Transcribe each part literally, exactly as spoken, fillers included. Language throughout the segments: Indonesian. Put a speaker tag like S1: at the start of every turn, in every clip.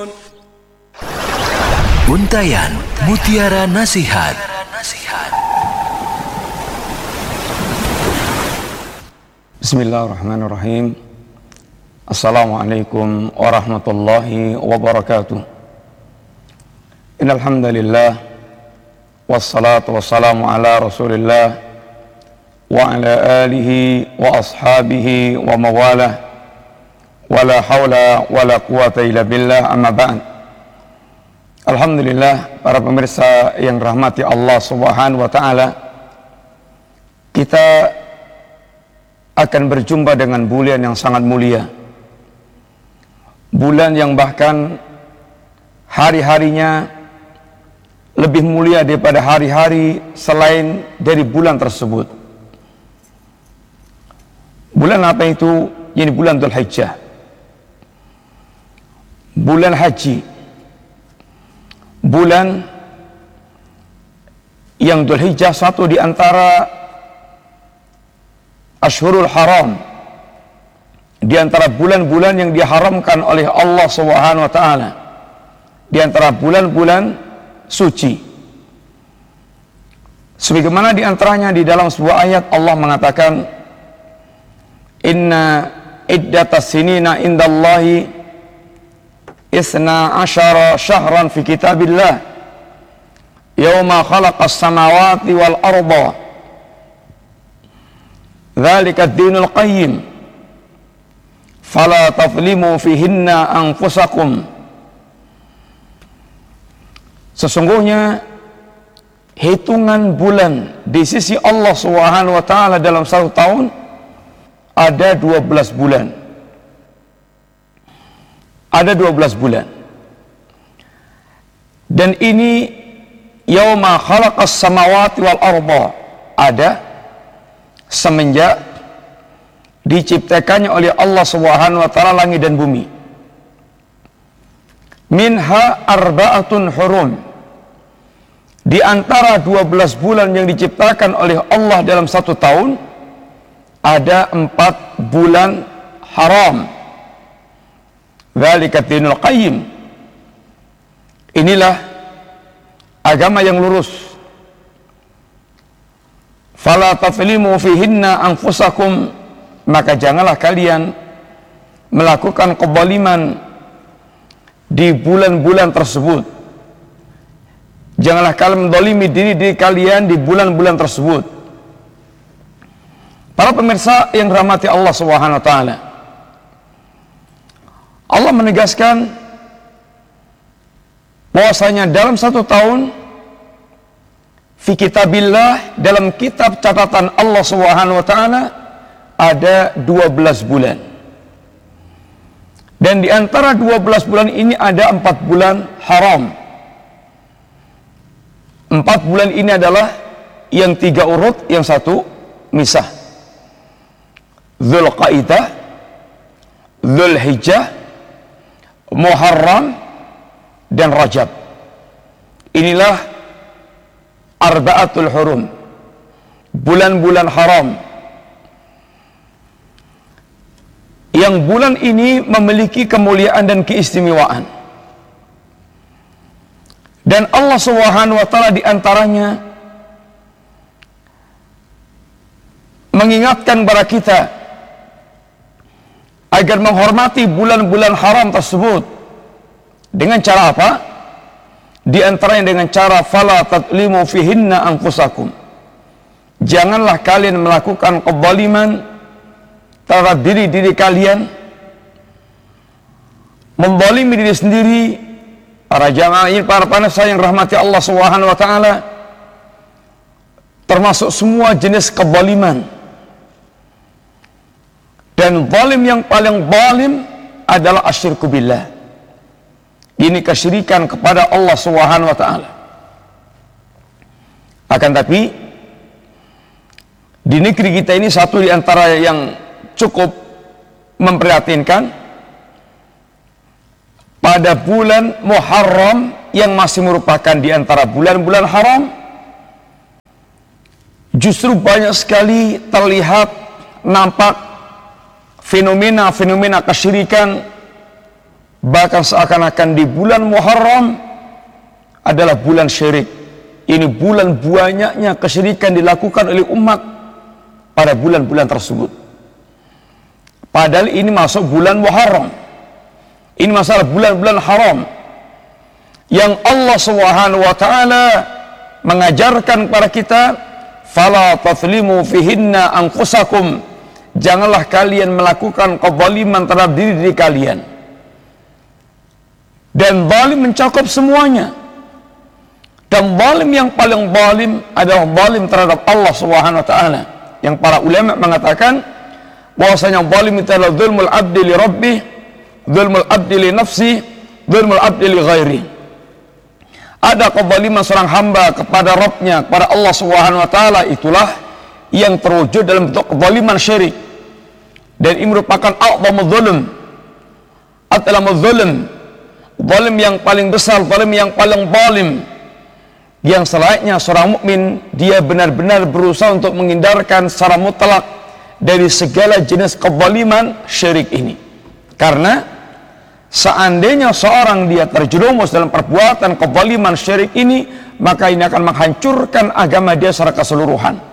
S1: Untayan Mutiara Nasihat.
S2: Bismillahirrahmanirrahim. Assalamualaikum warahmatullahi wabarakatuh. Innal hamdalillah wassalatu wassalamu ala Rasulillah wa ala alihi wa ashabihi wa mawalah. Wala haula wala quwata illa billah, amma ba'd. Alhamdulillah, para pemirsa yang rahmati Allah Subhanahu wa taala, kita akan berjumpa dengan bulan yang sangat mulia. Bulan yang bahkan hari-harinya lebih mulia daripada hari-hari selain dari bulan tersebut. Bulan apa itu? Ini bulan Dzulhijjah, bulan haji, bulan yang Dzulhijjah satu di antara Ashhurul Haram, di antara bulan-bulan yang diharamkan oleh Allah Subhanahu wa taala, di antara bulan-bulan suci. Sebagaimana di antaranya di dalam sebuah ayat Allah mengatakan, inna iddatas sinina indallahi isna asyara syahran fi kitabillah yawma khalaqas samawati wal arda dzalika ad-dinul qayyim fala tazlimu fihinna anfusakum. Sesungguhnya hitungan bulan di sisi Allah Subhanahu wa taala dalam satu tahun ada dua belas bulan. Ada dua belas bulan. Dan ini yauma khalaqas samawati wal arda, ada semenjak diciptakannya oleh Allah Subhanahu wa taala langit dan bumi. Minha arba'atun hurum. Di antara dua belas bulan yang diciptakan oleh Allah dalam satu tahun, ada empat bulan haram. Dzalika ad-dinul qayyim. Inilah agama yang lurus. Fala tazlimu fihinna anfusakum, maka janganlah kalian melakukan kezaliman di bulan-bulan tersebut. Janganlah kalian menzalimi diri-diri kalian di bulan-bulan tersebut. Para pemirsa yang dirahmati Allah Subhanahu wa taala, Allah menegaskan bahwasanya dalam satu tahun fi kitabillah, dalam kitab catatan Allah Subhanahu wa taala, ada dua belas bulan. Dan di antara dua belas bulan ini ada empat bulan haram. Empat bulan ini adalah yang tiga urut, yang satu misah. Dzulqa'dah, Dzulhijjah, Muharram, dan Rajab. Inilah arba'atul hurum, bulan-bulan haram. Yang bulan ini memiliki kemuliaan dan keistimewaan. Dan Allah Subhanahu wa taala di antaranya mengingatkan kepada kita agar menghormati bulan-bulan haram tersebut. Dengan cara apa? Di antaranya dengan cara fala tadlimu fihinna anfusakum. Janganlah kalian melakukan kezaliman terhadap diri-diri kalian, menzalimi diri sendiri. Para jamaah ini, para pemirsa yang rahmati Allah Subhanahu wa taala, termasuk semua jenis kezaliman. Dan zalim yang paling zalim adalah asyirku billah. Ini kesyirikan kepada Allah Subhanahu wa taala. Akan tapi di negeri kita ini satu di antara yang cukup memprihatinkan, pada bulan Muharram yang masih merupakan di antara bulan-bulan haram, justru banyak sekali terlihat nampak fenomena-fenomena kesyirikan Bahkan seakan-akan di bulan Muharram adalah bulan syirik. Ini bulan banyaknya kesyirikan dilakukan oleh umat pada bulan-bulan tersebut. Padahal ini masuk bulan Muharram. Ini masalah bulan-bulan haram yang Allah Subhanahu wa taala mengajarkan kepada kita, fala tazlimu fihinna anfusakum. Janganlah kalian melakukan kezaliman terhadap diri, diri kalian. Dan zalim mencakup semuanya. Dan zalim yang paling zalim adalah zalim terhadap Allah Subhanahu wa taala. Yang para ulama mengatakan bahwasanya zalim itu adalah zulmul abdi li rabbih, zulmul abdi li nafsi, zulmul abdi li ghairi. Ada kezaliman seorang hamba kepada Rabbnya, kepada Allah Subhanahu wa taala, itulah yang terwujud dalam bentuk kezaliman syirik. Dan ini merupakan a'dhamul zulm, atlamul zulm, zalim yang paling besar, zalim yang paling zalim, yang selayaknya seorang mukmin dia benar-benar berusaha untuk menghindarkan secara mutlak dari segala jenis kezaliman syirik ini. Karena seandainya seorang dia terjerumus dalam perbuatan kezaliman syirik ini, maka ini akan menghancurkan agama dia secara keseluruhan.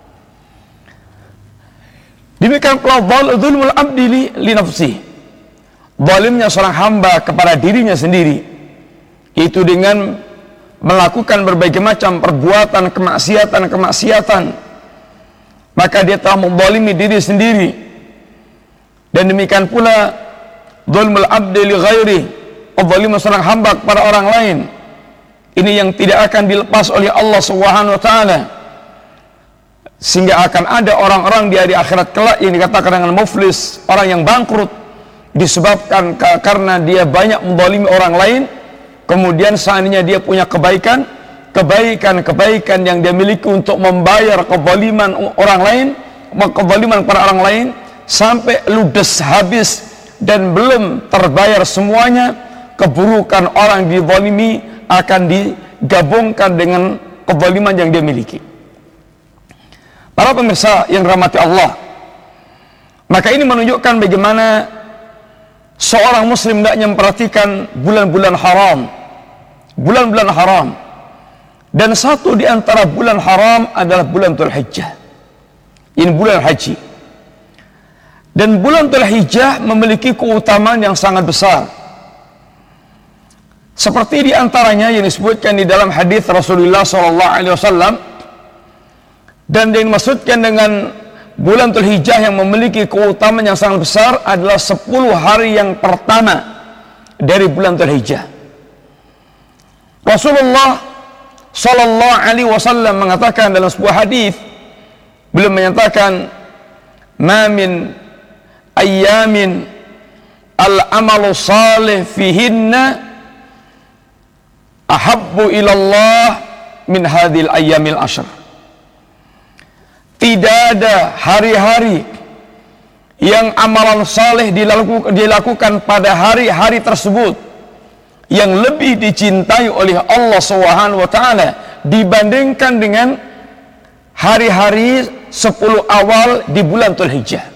S2: Demikian pula zulmul abdi li, li nafsi, zalimnya seorang hamba kepada dirinya sendiri, itu dengan melakukan berbagai macam perbuatan kemaksiatan-kemaksiatan, maka dia telah menzalimi diri sendiri. Dan demikian pula zulmul abdi li ghairi, zalimnya seorang hamba kepada orang lain, ini yang tidak akan dilepas oleh Allah Subhanahu wa taala. Sehingga akan ada orang-orang di hari akhirat kelak yang dikatakan dengan muflis, orang yang bangkrut, disebabkan karena dia banyak menzalimi orang lain. Kemudian seandainya dia punya kebaikan, kebaikan-kebaikan yang dia miliki untuk membayar kezaliman orang lain, kezaliman para orang lain, sampai ludes habis dan belum terbayar semuanya, keburukan orang dizalimi akan digabungkan dengan kezaliman yang dia miliki. Para pemirsa yang dirahmati Allah, maka ini menunjukkan bagaimana seorang muslim hendaknya memperhatikan bulan-bulan haram, bulan-bulan haram. Dan satu di antara bulan haram adalah bulan Dzulhijjah. Ini bulan haji. Dan bulan Dzulhijjah memiliki keutamaan yang sangat besar. Seperti di antaranya yang disebutkan di dalam hadis Rasulullah sallallahu alaihi wasallam, dan yang dimaksudkan dengan bulan Dzulhijjah yang memiliki keutamaan yang sangat besar adalah sepuluh hari yang pertama dari bulan Dzulhijjah. Rasulullah sallallahu alaihi wasallam mengatakan dalam sebuah hadis, beliau menyatakan, "Ma min ayyamin al-amalu salih fihinna ahabbu ilallah min hadhil ayyamil ashr." Tidak ada hari-hari yang amalan saleh dilakukan pada hari-hari tersebut yang lebih dicintai oleh Allah Subhanahu wa taala dibandingkan dengan hari-hari sepuluh awal di bulan Dzulhijjah.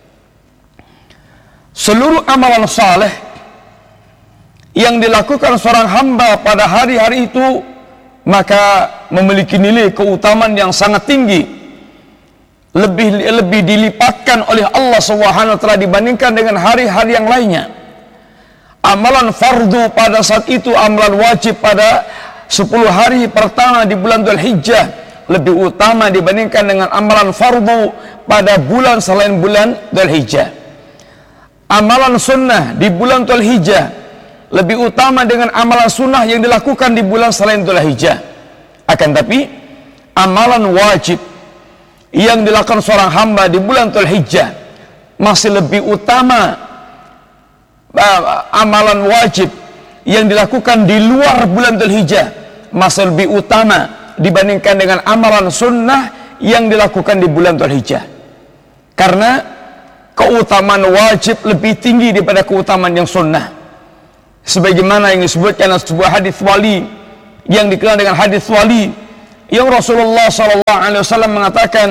S2: Seluruh amalan saleh yang dilakukan seorang hamba pada hari-hari itu maka memiliki nilai keutamaan yang sangat tinggi, lebih lebih dilipatkan oleh Allah Subhanahu wa taala dibandingkan dengan hari-hari yang lainnya. Amalan fardu pada saat itu, amalan wajib pada sepuluh hari pertama di bulan Dzulhijjah lebih utama dibandingkan dengan amalan fardu pada bulan selain bulan Dzulhijjah. Amalan sunnah di bulan Dzulhijjah lebih utama dengan amalan sunnah yang dilakukan di bulan selain Dzulhijjah. Akan tapi amalan wajib yang dilakukan seorang hamba di bulan Dzulhijjah masih lebih utama uh, amalan wajib yang dilakukan di luar bulan Dzulhijjah masih lebih utama dibandingkan dengan amalan sunnah yang dilakukan di bulan Dzulhijjah. Karena keutamaan wajib lebih tinggi daripada keutamaan yang sunnah. Sebagaimana yang disebutkan dalam sebuah hadis wali yang dikenal dengan hadis wali, yang Rasulullah sallallahu alaihi wasallam mengatakan,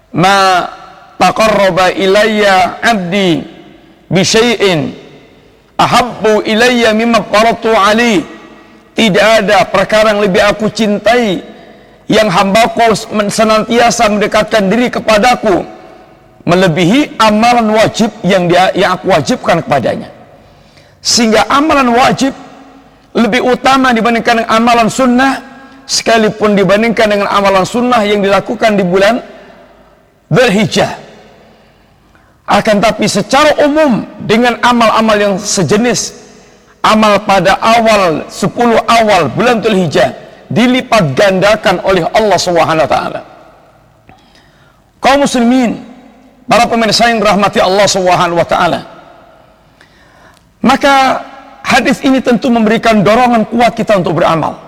S2: "Ma taqarraba ilayya 'abdi bi syai'in ahabbu ilayya mimma faratu ali. Tidak ada perkara yang lebih aku cintai yang hambaku senantiasa mendekatkan diri kepadaku melebihi amalan wajib yang dia yang aku wajibkan kepadanya. Sehingga amalan wajib lebih utama dibandingkan dengan amalan sunnah, sekalipun dibandingkan dengan amalan sunnah yang dilakukan di bulan Dzulhijjah. Akan tapi secara umum dengan amal-amal yang sejenis, amal pada awal sepuluh awal bulan Dzulhijjah dilipat gandakan oleh Allah Subhanahu wa taala. Kaum muslimin, para pemirsa yang dirahmati Allah Subhanahu wa taala, maka hadis ini tentu memberikan dorongan kuat kita untuk beramal.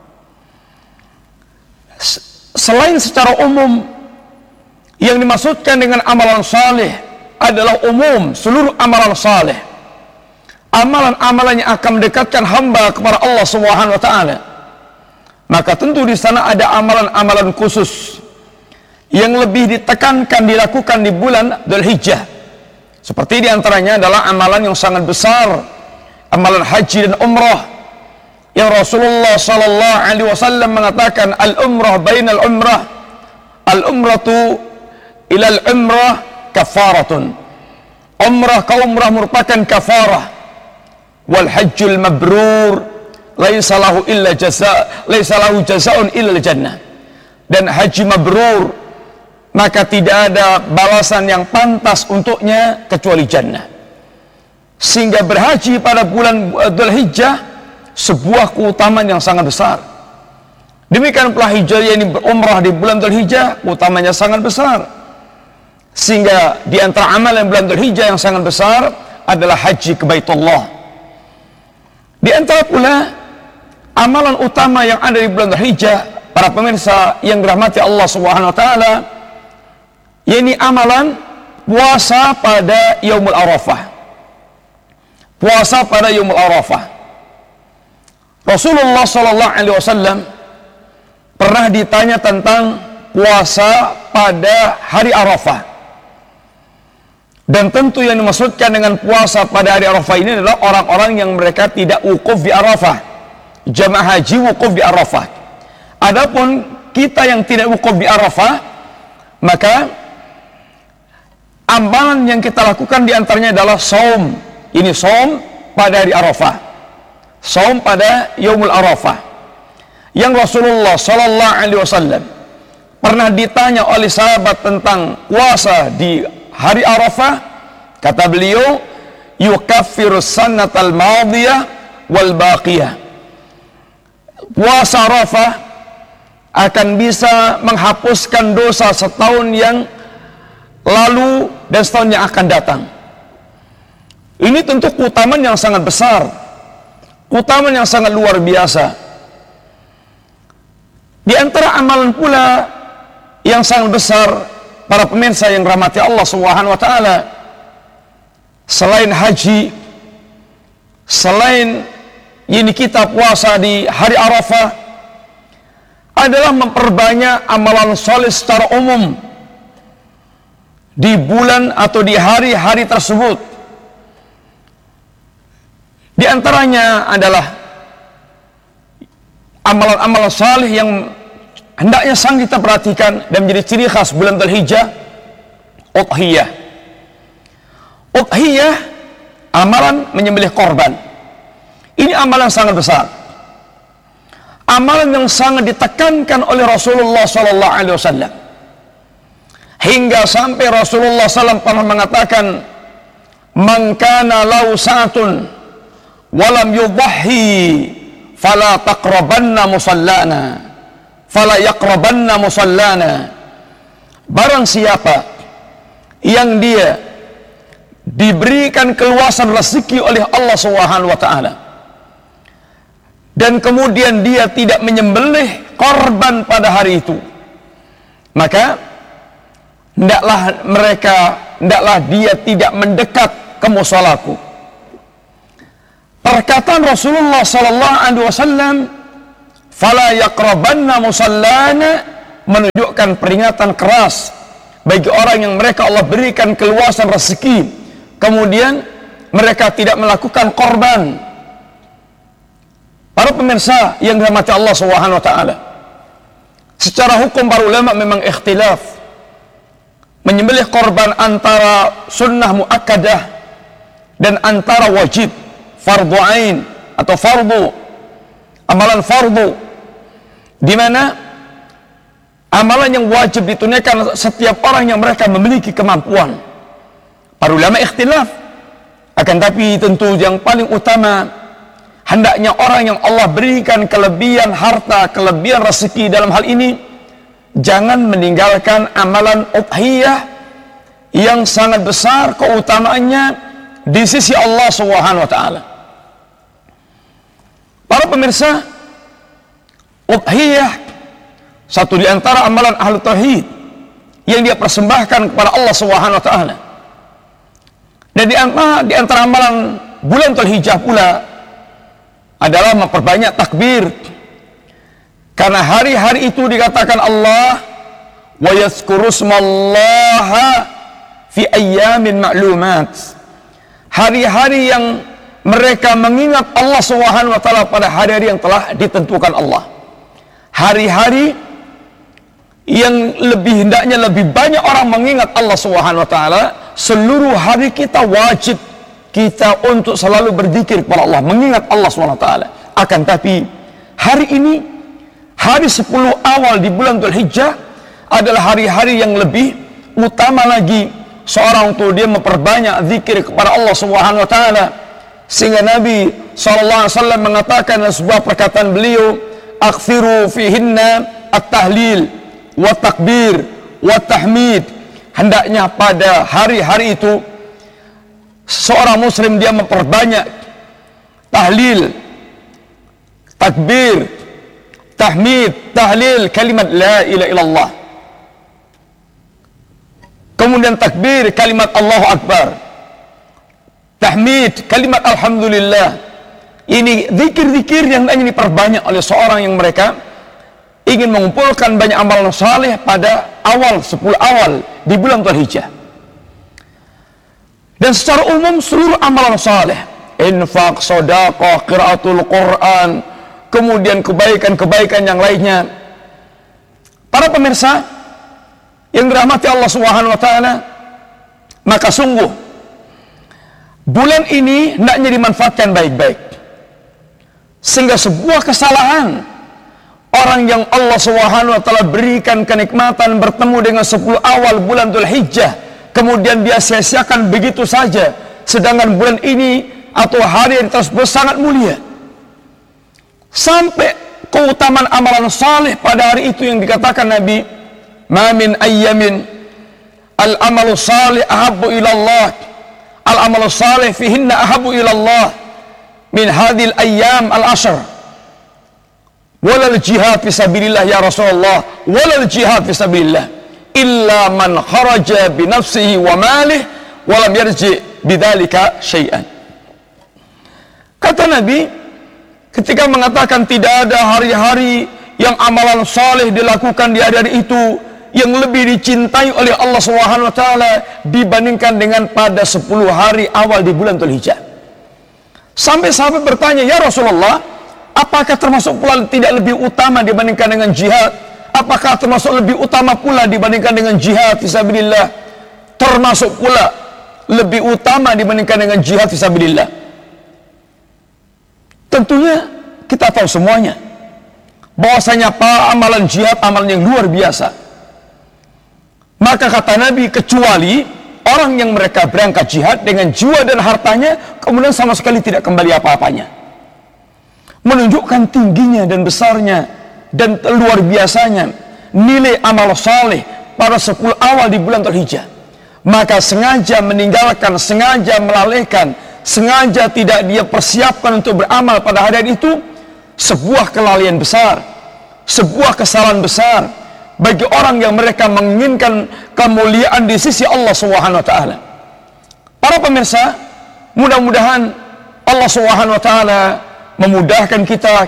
S2: Selain secara umum, yang dimaksudkan dengan amalan saleh adalah umum seluruh amalan saleh, amalan-amalan yang akan mendekatkan hamba kepada Allah Subhanahu wa taala. Maka tentu di sana ada amalan-amalan khusus yang lebih ditekankan dilakukan di bulan Dzulhijjah. Seperti diantaranya adalah amalan yang sangat besar, amalan haji dan umrah, yang Rasulullah sallallahu alaihi wasallam mengatakan al-umrah bainal umrah, al-umratu ilal umrah kafaratun. Umrah ke umrah merupakan kafarah. Wal hajjul mabrur laisa lahu illa jazaa, laisa lahu jazaa'un illa jannah. Dan haji mabrur, maka tidak ada balasan yang pantas untuknya kecuali jannah. Sehingga berhaji pada bulan Dzulhijjah sebuah keutamaan yang sangat besar. Demikian pula hijrah yang berumrah di bulan Dzulhijjah, keutamanya sangat besar. Sehingga di antara amalan bulan Dzulhijjah yang sangat besar adalah haji ke Baitullah. Di antara pula amalan utama yang ada di bulan Dzulhijjah, para pemirsa yang dirahmati Allah Subhanahu wa taala, yakni amalan puasa pada Yaumul Arafah. Puasa pada Yaumul Arafah. Rasulullah sallallahu alaihi wasallam pernah ditanya tentang puasa pada hari Arafah. Dan tentu yang dimaksudkan dengan puasa pada hari Arafah ini adalah orang-orang yang mereka tidak wukuf di Arafah. Jamaah haji wukuf di Arafah. Adapun kita yang tidak wukuf di Arafah, maka amalan yang kita lakukan diantaranya adalah saum. Ini saum pada hari Arafah, saum pada Yaumul Arafah. Yang Rasulullah sallallahu alaihi wasallam pernah ditanya oleh sahabat tentang puasa di hari Arafah, kata beliau, yukaffiru sanatal madiyah wal baqiyah. Puasa Arafah akan bisa menghapuskan dosa setahun yang lalu dan setahun yang akan datang. Ini tentu keutamaan yang sangat besar, keutamaan yang sangat luar biasa. Di antara amalan pula yang sangat besar, para pemirsa yang rahmati Allah Subhanahu wa taala, selain haji, selain ini kita puasa di hari Arafah, adalah memperbanyak amalan soleh secara umum di bulan atau di hari-hari tersebut. Di antaranya adalah amalan-amalan saleh yang hendaknya sangat kita perhatikan dan menjadi ciri khas bulan Dzulhijjah, udhiyah. Udhiyah, amalan menyembelih korban. Ini amalan sangat besar. Amalan yang sangat ditekankan oleh Rasulullah sallallahu alaihi wasallam. Hingga sampai Rasulullah sallallahu alaihi wasallam pernah mengatakan, "Man kana lahu sa'atun walam yudhhi fala taqrabanna musallana fala yaqrabanna musallana." Barang siapa yang dia diberikan keluasan rezeki oleh Allah Subhanahu wa taala dan kemudian dia tidak menyembelih korban pada hari itu, maka hendaklah mereka hendaklah dia tidak mendekat ke musolaku. Perkataan Rasulullah sallallahu alaihi wasallam, fala yaqrabanna musallana, menunjukkan peringatan keras bagi orang yang mereka Allah berikan keluasan rezeki, kemudian mereka tidak melakukan korban. Para pemirsa yang dirahmati Allah Subhanahu wa taala, secara hukum para ulama memang ikhtilaf menyembelih korban antara sunnah muakkadah dan antara wajib, fardu ain atau fardu, amalan fardu, di mana amalan yang wajib ditunaikan setiap orang yang mereka memiliki kemampuan. Para ulama ikhtilaf, akan tapi tentu yang paling utama, hendaknya orang yang Allah berikan kelebihan harta, kelebihan rezeki dalam hal ini, jangan meninggalkan amalan udhiyah yang sangat besar keutamaannya di sisi Allah Subhanahu wa taala. Para pemirsa, udhiyah satu di antara amalan ahli tauhid yang dia persembahkan kepada Allah Subhanahu wa taala. Dan di antara, di antara amalan bulan Dzulhijjah pula adalah memperbanyak takbir. Karena hari-hari itu dikatakan Allah wa yazkurusmallaha fi ayyamin ma'lumat. Hari-hari yang mereka mengingat Allah Subhanahu wa taala pada hari-hari yang telah ditentukan Allah. Hari-hari yang lebih hendaknya lebih banyak orang mengingat Allah Subhanahu wa taala. Seluruh hari kita wajib kita untuk selalu berzikir kepada Allah, mengingat Allah Subhanahu wa taala. Akan tapi hari ini, hari sepuluh awal di bulan Dzulhijjah adalah hari-hari yang lebih utama lagi seorang untuk dia memperbanyak zikir kepada Allah Subhanahu wa taala. Sehingga Nabi sallallahu alaihi wasallam mengatakan dalam sebuah perkataan beliau, "Akthiru fihinna at-tahlil wa takbir wa tahmid." Hendaknya pada hari-hari itu seorang muslim dia memperbanyak tahlil, takbir, tahmid, tahlil kalimat la ilaha illallah. Kemudian takbir kalimat Allahu Akbar. Tahmid kalimat alhamdulillah. Ini zikir-zikir yang hanya diperbanyak oleh seorang yang mereka ingin mengumpulkan banyak amalan saleh pada awal sepuluh awal di bulan Dzulhijjah. Dan secara umum seluruh amalan saleh, infak, sedekah, qiraatul Quran, kemudian kebaikan-kebaikan yang lainnya. Para pemirsa yang dirahmati Allah Subhanahu wa taala, maka sungguh bulan ini hendaknya dimanfaatkan baik-baik. Sehingga sebuah kesalahan orang yang Allah Subhanahu wa taala berikan kenikmatan bertemu dengan sepuluh awal bulan Dzulhijjah, kemudian dia sia-siakan begitu saja, sedangkan bulan ini atau hari yang tersebut sangat mulia. Sampai keutamaan amalan saleh pada hari itu yang dikatakan Nabi, "Ma min ayyamin al-amalu salih ahabbu ila Allah, al-amalu salih fihinna ahabbu ila Allah min hadhil ayyam al-ashr." Walal jihad fisabilillah ya Rasulullah, walal jihad fisabilillah illa man kharaja bi nafsihi wa malih wa lam yarji bidzalika syai'an. Kata Nabi ketika mengatakan tidak ada hari-hari yang amalan saleh dilakukan di hari-hari itu yang lebih dicintai oleh Allah Subhanahu wa taala dibandingkan dengan pada sepuluh hari awal di bulan Dzulhijjah. Sampai sahabat bertanya, "Ya Rasulullah, apakah termasuk pula tidak lebih utama dibandingkan dengan jihad? Apakah termasuk lebih utama pula dibandingkan dengan jihad fisabilillah?" Termasuk pula lebih utama dibandingkan dengan jihad fisabilillah. Tentunya kita tahu semuanya bahwasanya para amalan jihad amalan yang luar biasa. Maka kata Nabi, kecuali orang yang mereka berangkat jihad dengan jiwa dan hartanya kemudian sama sekali tidak kembali apa-apanya, menunjukkan tingginya dan besarnya dan luar biasanya nilai amal saleh pada sepuluh awal di bulan Dzulhijjah. Maka sengaja meninggalkan, sengaja melalaikan, sengaja tidak dia persiapkan untuk beramal pada hari itu, sebuah kelalaian besar, sebuah kesalahan besar bagi orang yang mereka menginginkan kemuliaan di sisi Allah Subhanahu wa taala. Para pemirsa, mudah-mudahan Allah Subhanahu wa taala memudahkan kita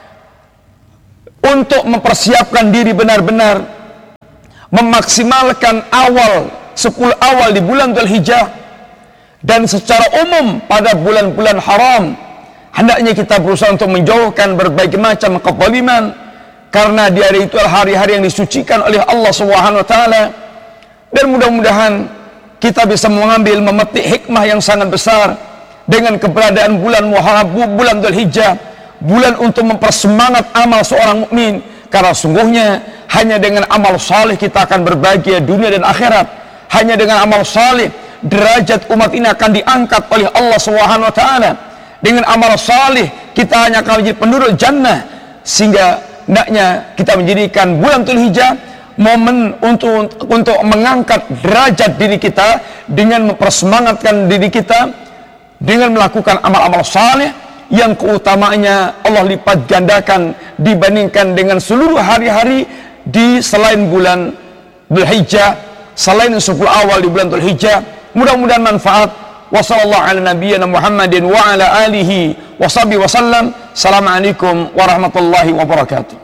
S2: untuk mempersiapkan diri benar-benar, memaksimalkan awal sepuluh awal di bulan Dzulhijjah Dan secara umum pada bulan-bulan haram hendaknya kita berusaha untuk menjauhkan berbagai macam kezaliman, karena di hari itu adalah hari-hari yang disucikan oleh Allah Subhanahu wa taala. Dan mudah-mudahan kita bisa mengambil memetik hikmah yang sangat besar dengan keberadaan bulan Muharram, bulan Dzulhijjah, bulan untuk mempersemangat amal seorang mukmin, karena sungguhnya hanya dengan amal saleh kita akan berbahagia dunia dan akhirat. Hanya dengan amal saleh derajat umat ini akan diangkat oleh Allah Subhanahu wa taala. Dengan amal saleh kita hanya akan menjadi penduduk jannah, sehingga hendaknya kita menjadikan bulan Dzulhijjah momen untuk untuk mengangkat derajat diri kita dengan mempersemangatkan diri kita dengan melakukan amal-amal saleh yang keutamaannya Allah lipat gandakan dibandingkan dengan seluruh hari-hari di selain bulan Dzulhijjah, selain sepuluh awal di bulan Dzulhijjah. Mudah-mudahan manfaat. Wassallallahu ala nabiyyina Muhammadin wa ala alihi washabihi wasallam. Assalamualaikum warahmatullahi wabarakatuh.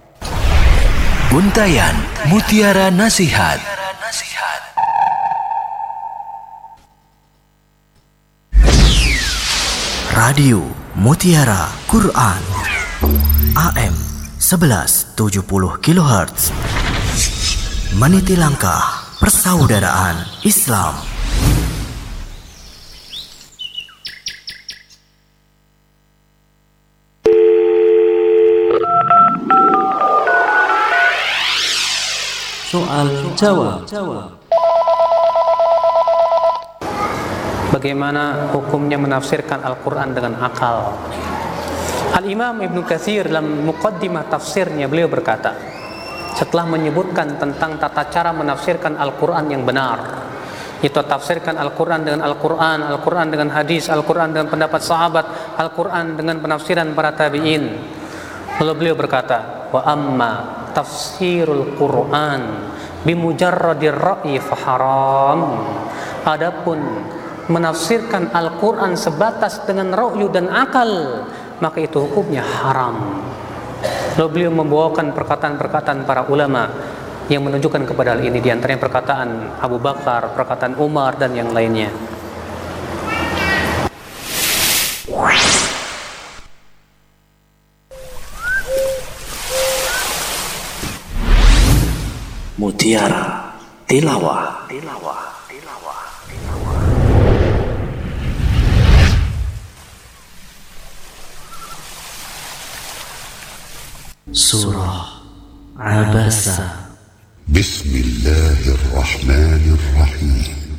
S1: Untayan Mutiara Nasihat. Radio Mutiara Quran A M sebelas tujuh puluh kilohertz. Meniti langkah persaudaraan Islam.
S3: Soal jawab. Bagaimana hukumnya menafsirkan Al-Quran dengan akal? Al-Imam Ibnu Katsir dalam muqaddimah tafsirnya beliau berkata, setelah menyebutkan tentang tata cara menafsirkan Al-Quran yang benar, itu tafsirkan Al-Quran dengan Al-Quran, Al-Quran dengan hadis, Al-Quran dengan pendapat sahabat, Al-Quran dengan penafsiran para tabi'in. Lalu beliau berkata, wa amma tafsirul Quran bimujarradir ra'yi faharam. Adapun menafsirkan Al-Quran sebatas dengan ra'yu dan akal, maka itu hukumnya haram. Lalu beliau membawakan perkataan-perkataan para ulama yang menunjukkan kepada hal ini, di antaranya perkataan Abu Bakar, perkataan Umar dan yang lainnya.
S1: Mutiara Tilawah. Tilawah. Surah Abasa.
S4: Bismillahirrahmanirrahim.